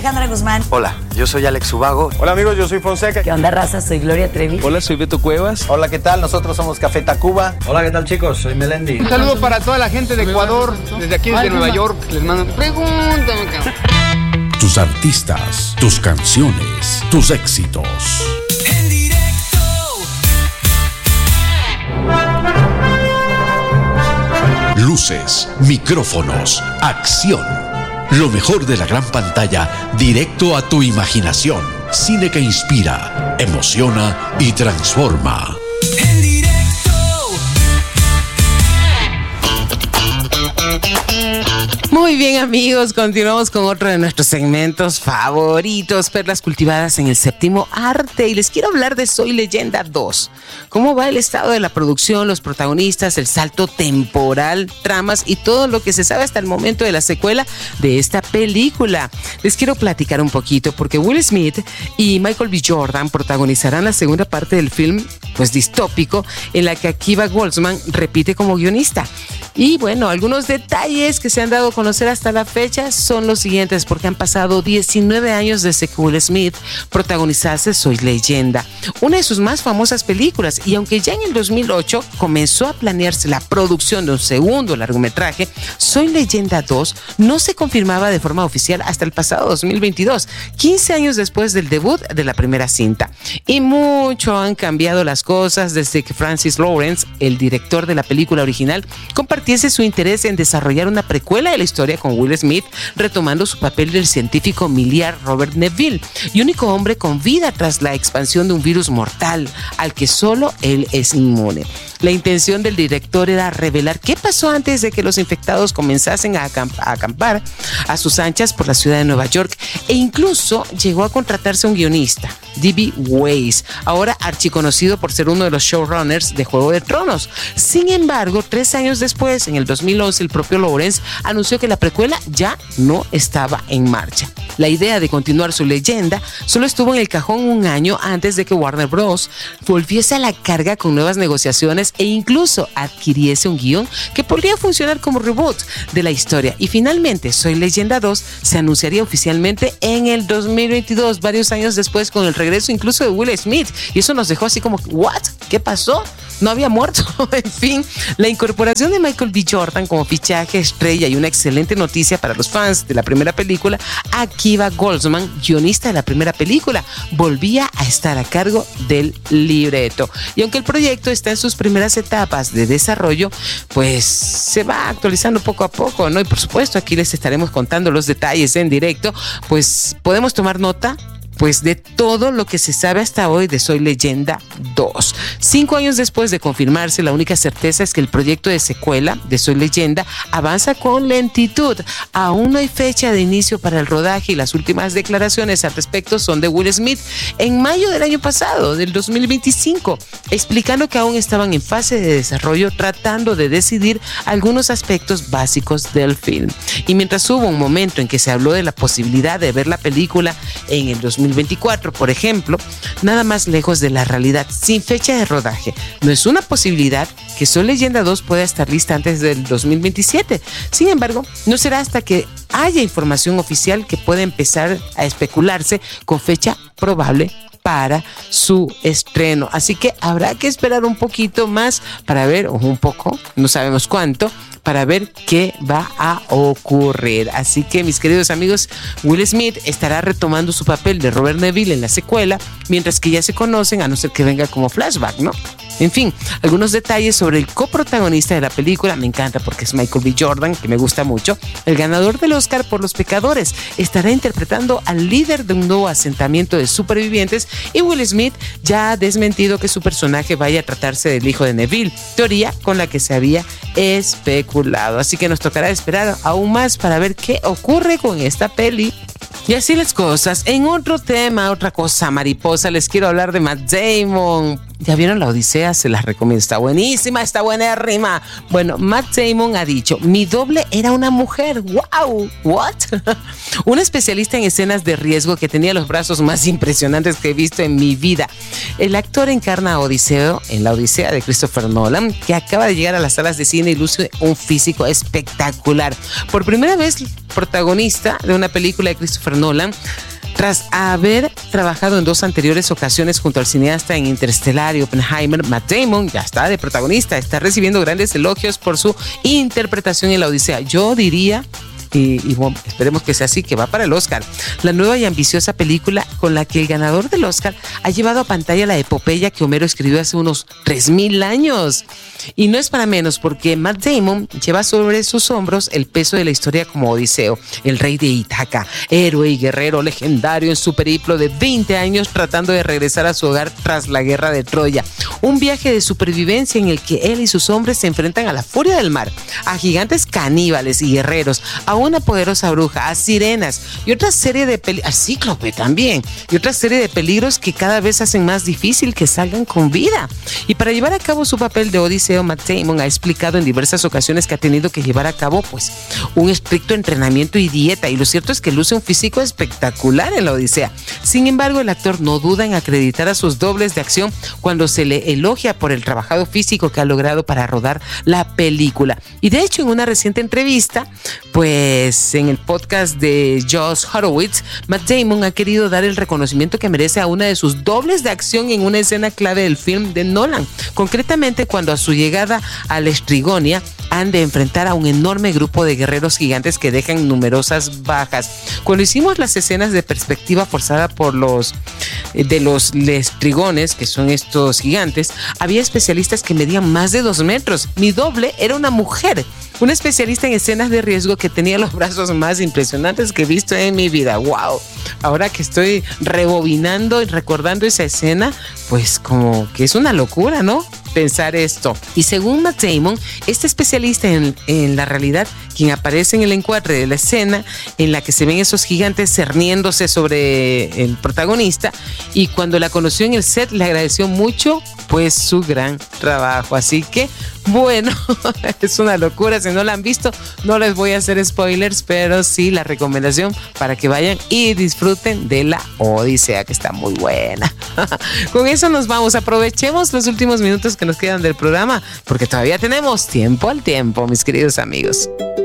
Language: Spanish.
Alejandra Guzmán. Hola, yo soy Alex Ubago. Hola amigos, yo soy Fonseca. ¿Qué onda, raza? Soy Gloria Trevi. Hola, soy Beto Cuevas. Hola, ¿qué tal? Nosotros somos Café Tacuba. Hola, ¿qué tal, chicos? Soy Melendi. Un saludo para toda la gente de Ecuador, desde aquí, desde Nueva York. Les mando pregúntame, cabrón. Tus artistas, tus canciones, tus éxitos. En directo. Luces, micrófonos, acción. Lo mejor de la gran pantalla, directo a tu imaginación. Cine que inspira, emociona y transforma. En directo. Muy bien, amigos, continuamos con otro de nuestros segmentos favoritos, perlas cultivadas en el séptimo arte, y les quiero hablar de Soy Leyenda 2. ¿Cómo va el estado de la producción, los protagonistas, el salto temporal, tramas y todo lo que se sabe hasta el momento de la secuela de esta película? Les quiero platicar un poquito porque Will Smith y Michael B. Jordan protagonizarán la segunda parte del film, pues distópico, en la que Akiva Goldsman repite como guionista. Y bueno, algunos detalles que se han dado a conocer hasta la fecha son los siguientes, porque han pasado 19 años desde que Will Smith protagonizase Soy Leyenda, una de sus más famosas películas, y aunque ya en el 2008 comenzó a planearse la producción de un segundo largometraje, Soy Leyenda 2 no se confirmaba de forma oficial hasta el pasado 2022, 15 años después del debut de la primera cinta. Y mucho han cambiado las cosas desde que Francis Lawrence, el director de la película original, compartiese su interés en desarrollar una precuela de la historia con Will Smith, retomando su papel del científico miliar Robert Neville, y único hombre con vida tras la expansión de un virus mortal al que solo él es inmune. La intención del director era revelar qué pasó antes de que los infectados comenzasen a acampar a sus anchas por la ciudad de Nueva York, e incluso llegó a contratarse un guionista, D.B. Weiss, ahora archiconocido por ser uno de los showrunners de Juego de Tronos. Sin embargo, 3 años después, en el 2011, el propio Lawrence anunció que la precuela ya no estaba en marcha. La idea de continuar Su Leyenda solo estuvo en el cajón un año antes de que Warner Bros. Volviese a la carga con nuevas negociaciones e incluso adquiriese un guión que podría funcionar como reboot de la historia. Y finalmente, Soy Leyenda 2 se anunciaría oficialmente en el 2022, varios años después, con el regreso incluso de Will Smith. Y eso nos dejó así como, ¿what? ¿Qué pasó? ¿No había muerto? En fin, la incorporación de Michael B. Jordan como fichaje estrella y una excelente noticia para los fans de la primera película. Akiva Goldsman, guionista de la primera película, volvía a estar a cargo del libreto. Y aunque el proyecto está en sus primeras etapas de desarrollo, pues se va actualizando poco a poco, ¿no? Y por supuesto, aquí les estaremos contando los detalles en directo, pues podemos tomar nota pues de todo lo que se sabe hasta hoy de Soy Leyenda 2. 5 años después de confirmarse, la única certeza es que el proyecto de secuela de Soy Leyenda avanza con lentitud. Aún no hay fecha de inicio para el rodaje y las últimas declaraciones al respecto son de Will Smith en mayo del año pasado, del 2025, explicando que aún estaban en fase de desarrollo, tratando de decidir algunos aspectos básicos del film. Y mientras hubo un momento en que se habló de la posibilidad de ver la película en el 2024, por ejemplo, nada más lejos de la realidad, sin fecha de rodaje. No es una posibilidad que Soy Leyenda 2 pueda estar lista antes del 2027. Sin embargo, no será hasta que haya información oficial que pueda empezar a especularse con fecha probable para su estreno. Así que habrá que esperar un poquito más para ver, o un poco, no sabemos cuánto, para ver qué va a ocurrir. Así que, mis queridos amigos, Will Smith estará retomando su papel de Robert Neville en la secuela, mientras que ya se conocen, a no ser que venga como flashback, ¿no? En fin, algunos detalles sobre el coprotagonista de la película. Me encanta porque es Michael B. Jordan, que me gusta mucho. El ganador del Oscar por Los Pecadores estará interpretando al líder de un nuevo asentamiento de supervivientes, y Will Smith ya ha desmentido que su personaje vaya a tratarse del hijo de Neville, teoría con la que se había especulado. Así que nos tocará esperar aún más para ver qué ocurre con esta peli. Y así las cosas. En otro tema, otra cosa mariposa, les quiero hablar de Matt Damon. ¿Ya vieron La Odisea? Se las recomiendo. Está buenísima, está buenérrima. Bueno, Matt Damon ha dicho, mi doble era una mujer. ¡Wow! ¿What? Un especialista en escenas de riesgo que tenía los brazos más impresionantes que he visto en mi vida. El actor encarna a Odiseo en La Odisea de Christopher Nolan, que acaba de llegar a las salas de cine y luce un físico espectacular. Por primera vez, protagonista de una película de Christopher Nolan, tras haber trabajado en 2 anteriores ocasiones junto al cineasta en Interstellar y Oppenheimer, Matt Damon ya está de protagonista, está recibiendo grandes elogios por su interpretación en La Odisea. Yo diría, y bueno, esperemos que sea así, que va para el Oscar. La nueva y ambiciosa película con la que el ganador del Oscar ha llevado a pantalla la epopeya que Homero escribió hace unos 3000 años. Y no es para menos, porque Matt Damon lleva sobre sus hombros el peso de la historia como Odiseo, el rey de Ítaca, héroe y guerrero legendario en su periplo de 20 años tratando de regresar a su hogar tras la guerra de Troya. Un viaje de supervivencia en el que él y sus hombres se enfrentan a la furia del mar, a gigantes caníbales y guerreros, a una poderosa bruja, a sirenas y otra serie de a Cíclope también, y otra serie de peligros que cada vez hacen más difícil que salgan con vida. Y para llevar a cabo su papel de Odiseo, Matt Damon ha explicado en diversas ocasiones que ha tenido que llevar a cabo pues un estricto entrenamiento y dieta, y lo cierto es que luce un físico espectacular en La Odisea. Sin embargo, el actor no duda en acreditar a sus dobles de acción cuando se le elogia por el trabajado físico que ha logrado para rodar la película. Y de hecho, en una reciente entrevista, pues en el podcast de Josh Horowitz, Matt Damon ha querido dar el reconocimiento que merece a una de sus dobles de acción en una escena clave del film de Nolan, concretamente cuando a su llegada a la Estrigonia han de enfrentar a un enorme grupo de guerreros gigantes que dejan numerosas bajas. Cuando hicimos las escenas de perspectiva forzada por los lestrigones, que son estos gigantes, había especialistas que medían más de 2 metros. Mi doble era una mujer, una especialista en escenas de riesgo que tenía los brazos más impresionantes que he visto en mi vida. ¡Wow! Ahora que estoy rebobinando y recordando esa escena, pues como que es una locura, ¿no? Pensar esto. Y según Matt Damon, este especialista en la realidad, quien aparece en el encuadre de la escena en la que se ven esos gigantes cerniéndose sobre el protagonista, y cuando la conoció en el set le agradeció mucho pues su gran trabajo. Así que bueno, es una locura. Si no la han visto, no les voy a hacer spoilers, pero sí la recomendación para que vayan y disfruten de La Odisea, que está muy buena. Con eso nos vamos. Aprovechemos los últimos minutos que nos quedan del programa, porque todavía tenemos tiempo al tiempo, mis queridos amigos.